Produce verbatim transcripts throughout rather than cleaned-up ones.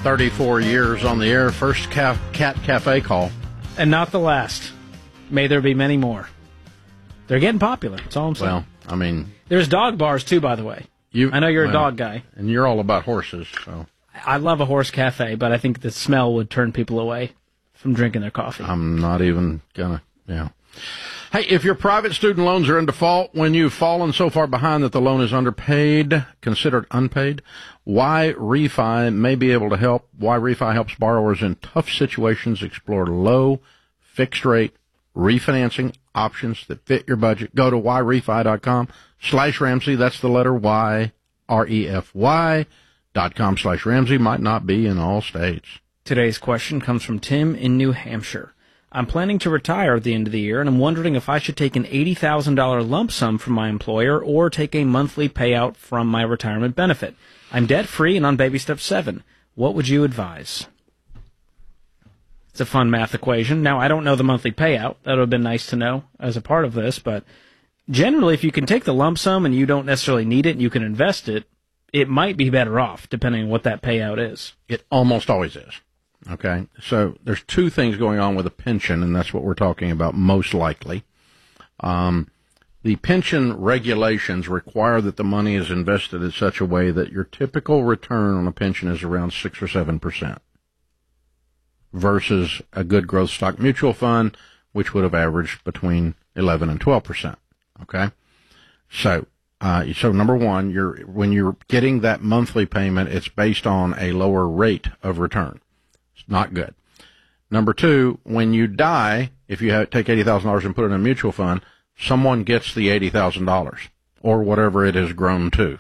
thirty-four years on the air. First ca- Cat Cafe call. And not the last. May there be many more. They're getting popular. That's all I'm saying. Well, I mean... There's dog bars, too, by the way. You, I know you're well, a dog guy. And you're all about horses, so... I love a horse cafe, but I think the smell would turn people away from drinking their coffee. I'm not even gonna, yeah. Hey, if your private student loans are in default when you've fallen so far behind that the loan is underpaid, considered unpaid, Y-Refi may be able to help. Y-Refi helps borrowers in tough situations explore low, fixed-rate refinancing options that fit your budget. Go to yrefy.com slash Ramsey. That's the letter Y, R E F Y. Dot com slash Ramsey. Might not be in all states. Today's question comes from Tim in New Hampshire. I'm planning to retire at the end of the year, and I'm wondering if I should take an eighty thousand dollars lump sum from my employer or take a monthly payout from my retirement benefit. I'm debt-free and on baby step seven. What would you advise? It's a fun math equation. Now, I don't know the monthly payout. That would have been nice to know as a part of this, but generally, if you can take the lump sum and you don't necessarily need it and you can invest it, it might be better off, depending on what that payout is. It almost always is. Okay? So there's two things going on with a pension, and that's what we're talking about most likely. Um, the pension regulations require that the money is invested in such a way that your typical return on a pension is around six or seven percent versus a good growth stock mutual fund, which would have averaged between eleven and twelve percent. Okay? So... Uh, so number one, you're, when you're getting that monthly payment, it's based on a lower rate of return. It's not good. Number two, when you die, if you have, take eighty thousand dollars and put it in a mutual fund, someone gets the eighty thousand dollars or whatever it has grown to.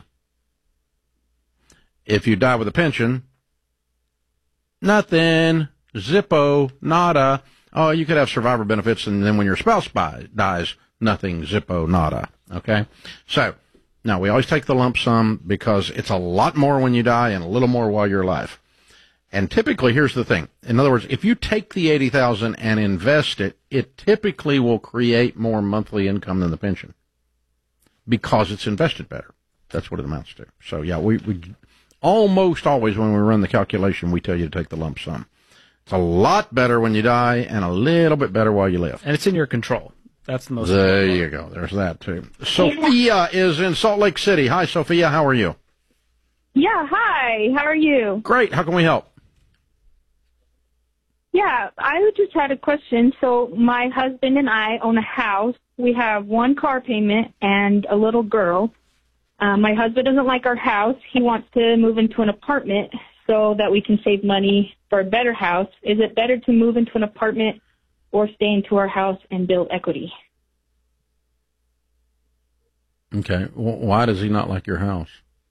If you die with a pension, nothing, zippo, nada. Oh, you could have survivor benefits, and then when your spouse buy, dies, nothing, zippo, nada. Okay? So, now, we always take the lump sum because it's a lot more when you die and a little more while you're alive. And typically, here's the thing. In other words, if you take the eighty thousand dollars and invest it, it typically will create more monthly income than the pension because it's invested better. That's what it amounts to. So, yeah, we, we almost always when we run the calculation, we tell you to take the lump sum. It's a lot better when you die and a little bit better while you live. And it's in your control. That's the most There important. you go. There's that, too. Sophia is in Salt Lake City. Hi, Sophia. How are you? Yeah, hi. How are you? Great. How can we help? Yeah, I just had a question. So my husband and I own a house. We have one car payment and a little girl. Um, my husband doesn't like our house. He wants to move into an apartment so that we can save money for a better house. Is it better to move into an apartment or stay into our house and build equity? Okay. Well, why does he not like your house?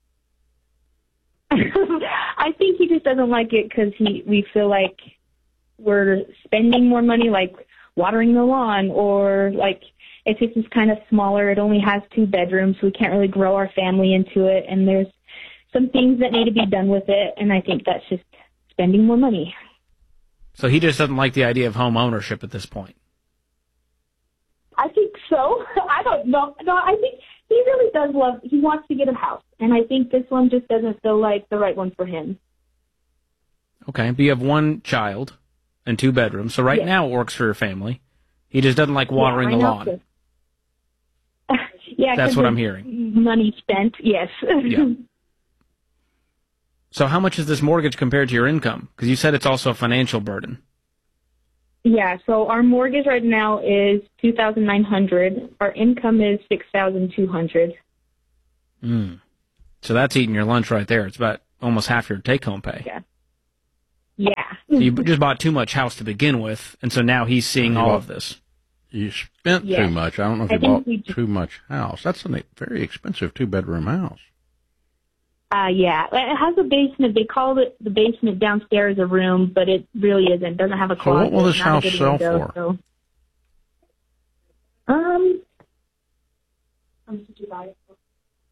I think he just doesn't like it because he we feel like we're spending more money, like watering the lawn, or like it's just kind of smaller. It only has two bedrooms, so we can't really grow our family into it. And there's some things that need to be done with it, and I think that's just spending more money. So he just doesn't like the idea of home ownership at this point. I think so. I don't know. No, I think he really does love, he wants to get a house. And I think this one just doesn't feel like the right one for him. Okay, but you have one child and two bedrooms. So right yes. now it works for your family. He just doesn't like watering yeah, the lawn. So. yeah, That's what I'm hearing. Money spent, yes. Yeah. So how much is this mortgage compared to your income? Because you said it's also a financial burden. Yeah, so our mortgage right now is two thousand nine hundred dollars. Our income is six thousand two hundred dollars. Mm. So that's eating your lunch right there. It's about almost half your take-home pay. Yeah. Yeah. So you just bought too much house to begin with, and so now he's seeing all bought, of this. You spent yeah. too much. I don't know if I you bought we just, too much house. That's a very expensive two-bedroom house. Uh, yeah. It has a basement. They call it the basement downstairs a room, but it really isn't. It doesn't have a closet. So what will this not a house good sell window, for? So. Um, how much did you buy it for?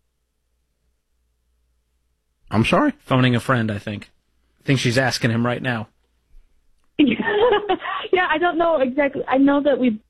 I'm sorry? Phoning a friend, I think. I think she's asking him right now. Yeah, I don't know exactly. I know that we...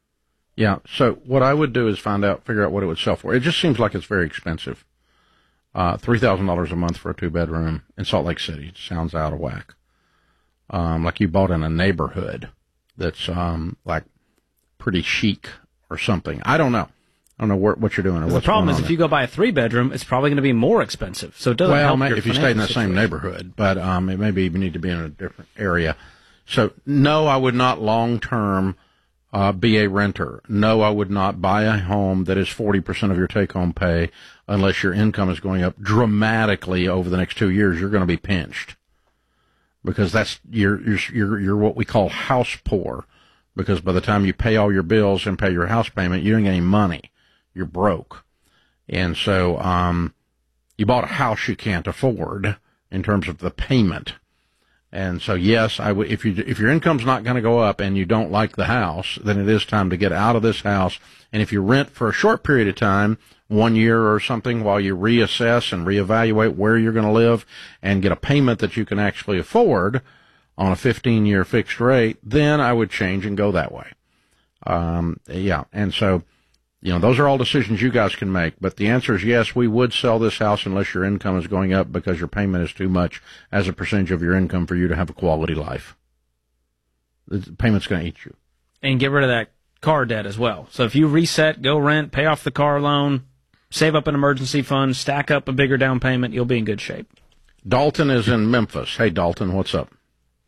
Yeah, so what I would do is find out, figure out what it would sell for. It just seems like it's very expensive. Uh, three thousand dollars a month for a two bedroom in Salt Lake City. It sounds out of whack. Um, like you bought in a neighborhood that's, um, like pretty chic or something. I don't know. I don't know what, what you're doing or The what's problem going is on if there. you go buy a three bedroom, it's probably going to be more expensive. So it doesn't Well, help may, your if you stay in that financial same situation. neighborhood, but, um, it maybe you need to be in a different area. So no, I would not long term, uh, be a renter. No, I would not buy a home that is forty percent of your take home pay unless your income is going up dramatically over the next two years. You're going to be pinched. Because that's, you're, you're, you're, you're what we call house poor. Because by the time you pay all your bills and pay your house payment, you don't get any money. You're broke. And so, um, you bought a house you can't afford in terms of the payment. And so, yes, I would, if you, if your income's not going to go up and you don't like the house, then it is time to get out of this house. And if you rent for a short period of time, one year or something, while you reassess and reevaluate where you're going to live and get a payment that you can actually afford on a fifteen year fixed rate, then I would change and go that way. Um, yeah. And so, you know, those are all decisions you guys can make. But the answer is yes, we would sell this house unless your income is going up because your payment is too much as a percentage of your income for you to have a quality life. The payment's going to eat you. And get rid of that car debt as well. So if you reset, go rent, pay off the car loan, save up an emergency fund, stack up a bigger down payment, you'll be in good shape. Dalton is in Memphis. Hey, Dalton, what's up?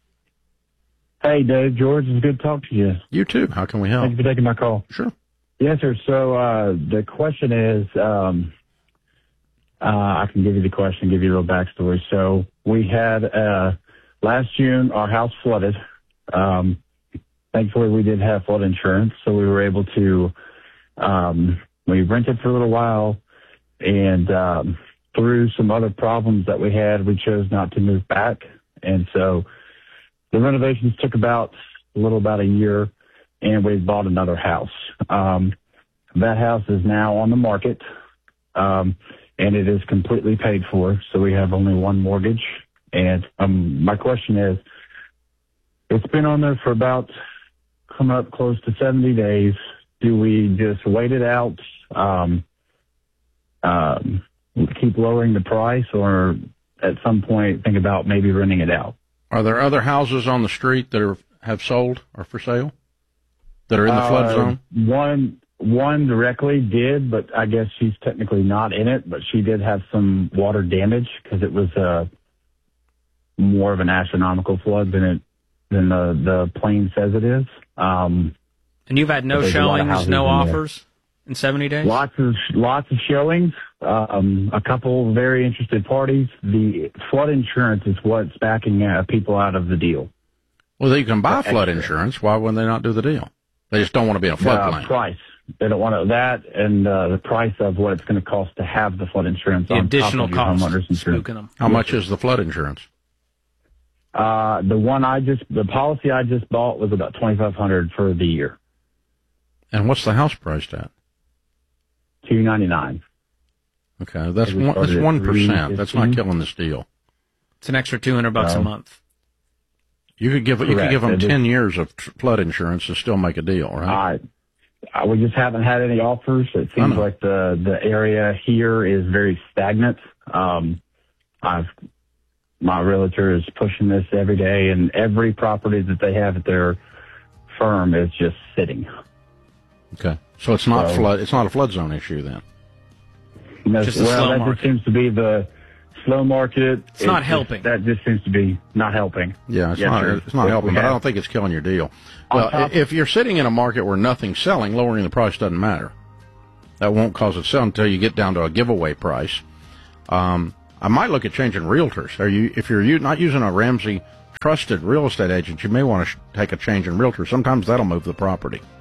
Hey, Dave, George, it's good to talk to you. You too. How can we help? Thank you for taking my call. Sure. Yes, sir. So uh, the question is, um, uh, I can give you the question, give you a little backstory. So we had, uh, last June, our house flooded. Um, thankfully, we did have flood insurance, so we were able to, um, we rented for a little while, and um, through some other problems that we had, we chose not to move back. And so the renovations took about a little about a year, and we bought another house. Um, that house is now on the market, um, and it is completely paid for. So we have only one mortgage. And um, my question is, it's been on there for about come up close to seventy days. Do we just wait it out, um, um, keep lowering the price, or at some point think about maybe renting it out? Are there other houses on the street that are have sold or for sale that are in the flood Uh, zone? One, one directly did, but I guess she's technically not in it, but she did have some water damage because it was, uh, more of an astronomical flood than it, than the, the plane says it is. Um, And you've had no There's a lot of showings, houses no in there. offers in seventy days? Lots of lots of showings. Um, a couple very interested parties. The flood insurance is what's backing uh, people out of the deal. Well, they can buy the flood extra. insurance. Why wouldn't they not do the deal? They just don't want to be in a The floodplain. price. They don't want to, that and uh, the price of what it's going to cost to have the flood insurance The on additional top of your cost, homeowner's insurance. spooking them. How much is the flood insurance? Uh, the one I just, the policy I just bought was about twenty-five hundred for the year. And what's the house priced at? two ninety-nine. Okay, that's We one, that's started at one percent. That's not three fifteen. killing this deal. It's an extra two hundred bucks a No. month. You could give you could Correct. give them It is- ten years of tr- flood insurance and still make a deal, right? I, I, we just haven't had any offers. It I seems know. like the, the area here is very stagnant. Um, I've, my realtor is pushing this every day, and every property that they have at their firm is just sitting. Okay, so it's not So- flood. It's not a flood zone issue then. And that's- Just a well, slow that market. just seems to be the slow market. It's not just- helping. That just seems to be not helping. Yeah, it's Yes, not. sir. It's not If helping, we but I have- don't think it's killing your deal. On Well, top- if you're sitting in a market where nothing's selling, lowering the price doesn't matter. That won't cause it to sell until you get down to a giveaway price. Um, I might look at changing realtors. Are you, if you're u- not using a Ramsey trusted real estate agent, you may want to sh- take a change in realtor. Sometimes that'll move the property.